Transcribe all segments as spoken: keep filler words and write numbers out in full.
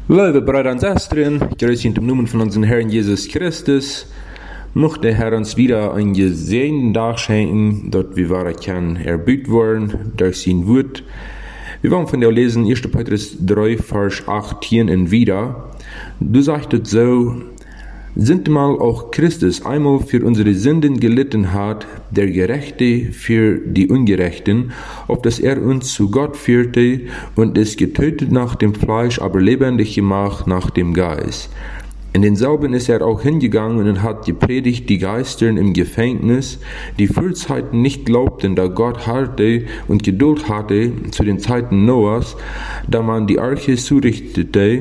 Liebe Brüder und Schwestern, grüß in dem Namen von unserem Herrn Jesus Christus. Möchte der Herr uns wieder einen gesegneten Tag schenken, dort wir wahr kann erbüht worden durch sein Wort. Wir wollen von der lesen erster Petrus drei, Vers achtzehn und wieder. Du sagtest so, sind mal auch Christus einmal für unsere Sünden gelitten hat, der Gerechte für die Ungerechten, auf dass er uns zu Gott führte und es getötet nach dem Fleisch, aber lebendig gemacht nach dem Geist. In denselben ist er auch hingegangen und hat gepredigt die Geistern im Gefängnis, die Frühzeiten nicht glaubten, da Gott harrte und Geduld hatte zu den Zeiten Noahs, da man die Arche zurichtete,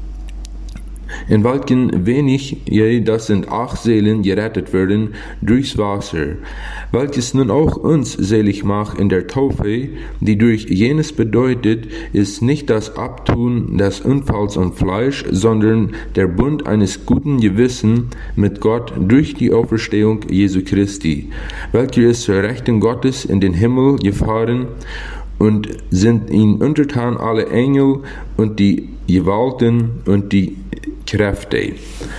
in welchen wenig, je, das sind acht Seelen, gerettet werden durchs Wasser, welches nun auch uns selig macht in der Taufe, die durch jenes bedeutet, ist nicht das Abtun des Unfalls am Fleisch, sondern der Bund eines guten Gewissens mit Gott durch die Auferstehung Jesu Christi, welcher ist zur Rechten Gottes in den Himmel gefahren und sind ihm untertan alle Engel und die Gewalten und die Kräfte.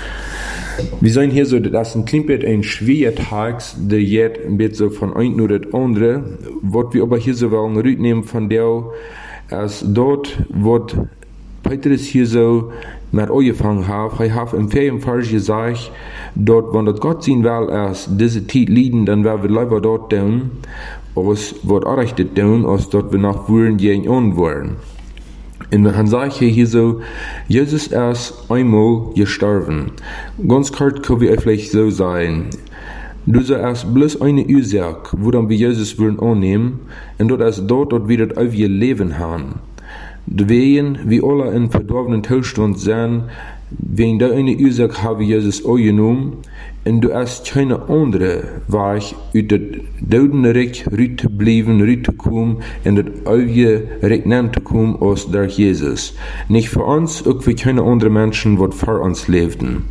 Wir sehen hier so, dass ein klein bisschen ein schwieriger Tag, der jetzt ein bisschen so von einem oder das andere, was wir aber hier so wollen, rücknehmen von der, als dort, wird Petrus hier so mit angefangen hat, er hat im vierten Vers gesagt, dort, wenn das Gott sehen will, als diese Zeit liegen, dann werden wir lieber dort tun, als wird errichtet tun, als dort wir nach Wuren gehen und wollen. Und dann sage ich hier so, Jesus ist einmal gestorben. Ganz kurz können wir vielleicht so sagen, du sagst bloß eine Ursache, woran wir Jesus wollen annehmen, und dort ist dort, dort wir das auf ihr Leben haben. Deswegen, wie alle in verdorbenen Zustand sind, wegen der eine Ursache haben wir Jesus angenommen, und du hast keine andere Weg, aus dem Totenreich rauszubleiben, rauszukommen, und das ewige Reich zu kommen, als durch Jesus. Nicht für uns, auch für keine anderen Menschen, die vor uns lebten.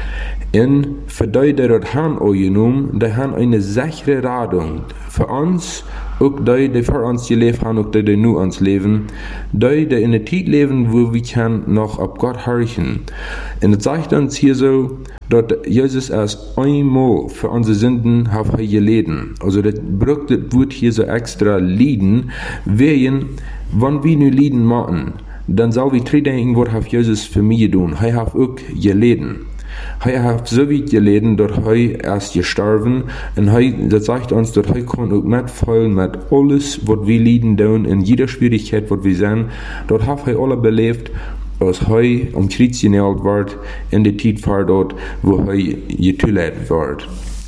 Und für die, die das haben angenommen, die haben eine sichere Radung. Für uns, auch die, die vor uns gelebt haben, auch die, die nur uns leben, die, die in der Zeit leben, wo wir kann noch auf Gott horchen. Und es sagt uns hier so, dass Jesus erst einmal für unsere Sünden hat er gelitten. Also das braucht das Wort hier so extra lieden, wegen, wenn wir nur lieden machen, dann soll wir drei denken, was hat Jesus für mich getan. Er hat auch gelitten. Er hat so weit gelitten, dass er erst gestorben und er, das sagt uns, dass er kann auch mitfallen mit alles, was wir leiden tun, in jeder Schwierigkeit, was wir sehen, dort hat er alle belebt, als er am Kreuz genäht wird, in der Zeit war dort, wo er getötet wird.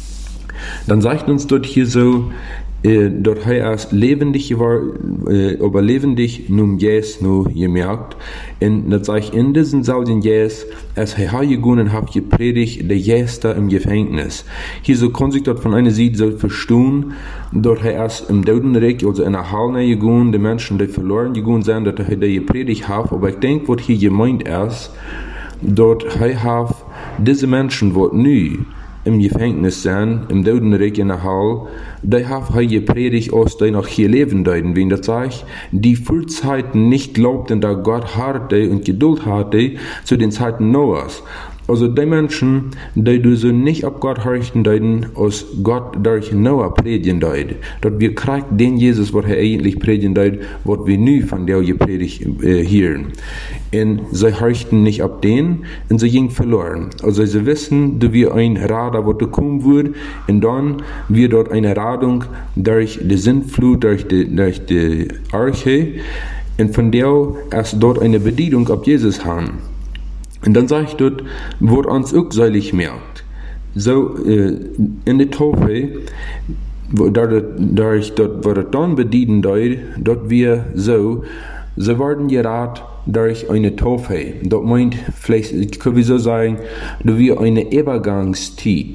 Dann sagt uns dort hier so, äh, dort er erst lebendig war, äh, aber lebendig nun jetzt nur gemerkt. Und das sagt in diesen selben Jes, als er hergegangen hat gepredigt, der Jes da im Gefängnis. Hier so kann sich dort von einer Seite so verstehen, dort er erst im Totenreich, also in der Halle gegangen, die Menschen, die verloren gegangen sind, dass er die gepredigt hat. Aber ich denke, was hier gemeint ist, dort er hat diese Menschen, die nie im Gefängnis sind, im Totenreich in der Halle, die haben er gepredigt, als die noch hier leben deuten, wie das sagt, die für Zeiten nicht glaubten, da Gott harrte und Geduld hatte zu den Zeiten Noahs. Also die Menschen, die du so nicht ab Gott horchten deuten, als Gott durch Noah predigen deut. Dort wir kriegen den Jesus, was er eigentlich predigen deut, was wir nie von der gepredigt äh, hören. Und sie horchten nicht ab den, und sie gingen verloren. Also sie wissen, dass wir ein Radar, was kommen wird, und dann wird dort eine Radung durch die Sintflut, durch die, durch die Arche, und von der erst dort eine Bedienung ab Jesus haben. Und dann sage ich dort, wo uns auch seilig merkt. So, äh, in der Taufe, wo da, da ich dort, wo das dann bedienen deut, dort wir so, sie werden gerat durch eine Taufe. Dort meint, vielleicht können wir so sagen, dass wir eine Übergangszeit.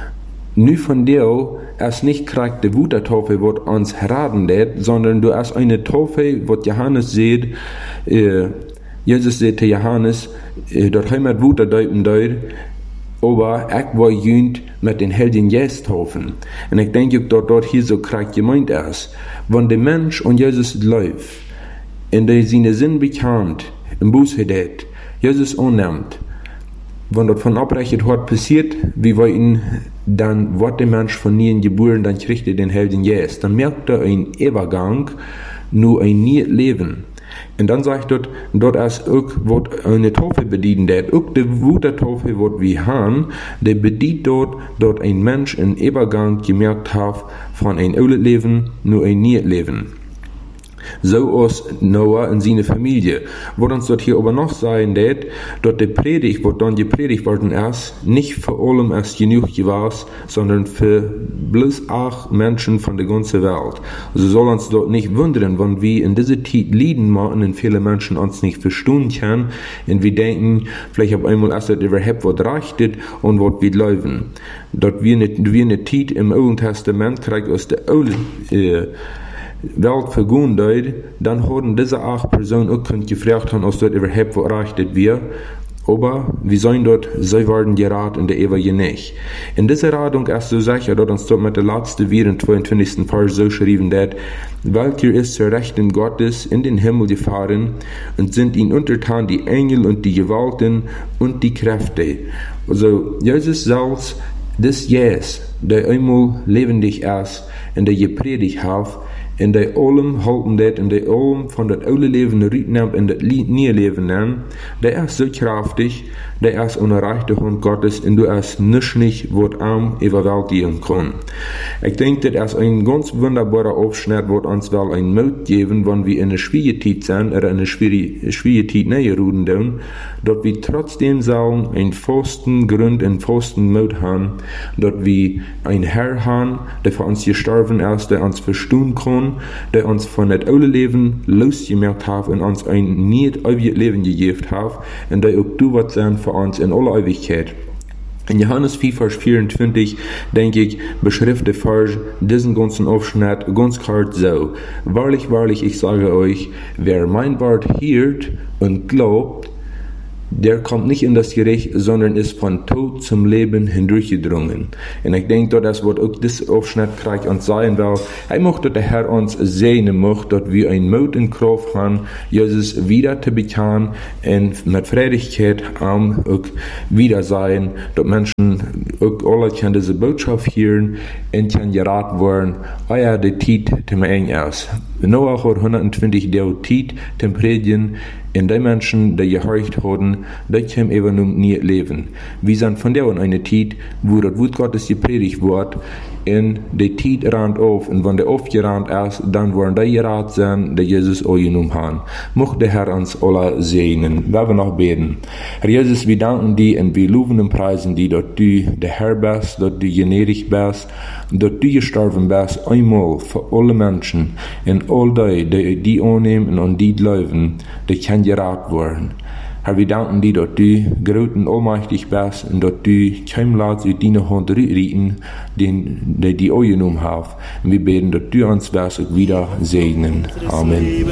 Nu von der, es nicht kriegt die Wutertaufe, was uns heraten lädt, sondern du hast eine Taufe, was Johannes sieht, äh, Jesus sagte Johannes, äh, dort haben wir Wuter deuten deut, aber ich war jünd mit den Helden Jesus taufen. Und ich denke, dort, dort hier so kriegt gemeint ist, wenn der Mensch und Jesus läuft, und der seine Sinn bekannt, im Buße det, Jesus annimmt, wenn dort von abrechnet hat passiert, wie wir ihn dann, was der Mensch von nie geboren, dann kriegt er den Helden Jesus. Dann merkt er einen Übergang, nur ein nie Leben. Und dann sagt dort, dort ist auch, was eine Taufe bedient, der auch die Wut der Taufe, was wir haben, der bedient dort, dort ein Mensch einen Übergang gemerkt hat, von ein altes Leben, nur ein nie Leben. So aus Noah und seine Familie. Wo uns dort hier aber noch sagen, dort die Predigt, wo dann gepredigt worden ist, nicht für allem erst genug gewesen, sondern für bloß acht Menschen von der ganzen Welt. Also soll uns dort nicht wundern, wenn wir in dieser Zeit Lieden machen und viele Menschen uns nicht verstehen können und wir denken, vielleicht auf einmal erst überhaupt was reichtet und was wir laufen. Dort wir nicht, wir eine Zeit im Alten Testament kriegen aus der Alten, äh, Welt vergehen deut, dann haben diese acht Personen auch gefragt haben, ob dort überhaupt was erreicht wir. Aber wir sollen dort, sie werden geraten und der ewige nicht. In dieser Radung ist so sicher, dass uns dort mit der letzten vierundzwanzigsten Vers so geschrieben wird, welcher ist zur Rechten Gottes in den Himmel gefahren und sind ihnen untertan die Engel und die Gewalten und die Kräfte. Also, Jesus selbst, das Jesus, der einmal lebendig ist und der gepredigt hat, in der allem halten det, in der allem von dat oude Leben rütnimmt in das neue Leben nimmt, der ist so kraftig, der ist unerreichte Hand Gottes und du hast nichts nicht, was arm überwältigen kann. Ich denke, das ist ein ganz wunderbarer Aufschnitt, was uns wel ein Mut geben, wenn wir in einer schwierigen Zeit sind, oder in einer schwierigen Zeit näher ruden tun, dass wir trotzdem sagen, einen festen Grund, einen festen Mut haben, dass wir einen Herr haben, der für uns gestorben ist, der uns verstehen kann, der uns von das alte Leben losgemerkt hat und uns ein nicht ewiges Leben gegeben hat und der auch du was sein für uns in aller Ewigkeit. In Johannes vier, Vers vierundzwanzig, denke ich, beschrift der Vers diesen ganzen Aufschnitt ganz klar so. Wahrlich, wahrlich, ich sage euch, wer mein Wort hört und glaubt, der kommt nicht in das Gericht, sondern ist von Tod zum Leben hindurchgedrungen. Und ich denke, dass was auch das Aufschnitt kriegt uns sein will, ich möchte, dass der Herr uns sehen möchte, dass wir ein Mut in Kraft haben, Jesus wieder zu bekennen und mit Freudigkeit am auch wieder sein, dass Menschen auch alle können diese Botschaft hören und können geraten werden, ah ja, die Zeit zum Eng ist. Noah hat hundertzwanzig Jahre Zeit zum Predigen, und die Menschen, die gehorcht haben, die können eben nun nie leben. Wir sind von der an eine Zeit, wo das Wort Gottes gepredigt wird, und die Zeit rannt auf, und wenn der aufgerannt ist, dann werden die geraten sein, die Jesus angenommen haben. Mocht der Herr uns alle segnen. Wir werden noch beten. Herr Jesus, wir danken dir und wir loben und preisen dir, dass du der Herr bist, dass du gnädig bist, dass du gestorben bist, einmal für alle Menschen, und all die, die die annehmen und an die glauben, die können geraten werden. Herr, wir danken dir, dass du groß und allmächtig bist und dass du kein Lass aus deiner Hand rieten, den die die angenommen haben. Und wir beten, dass du uns das wieder segnen. Amen.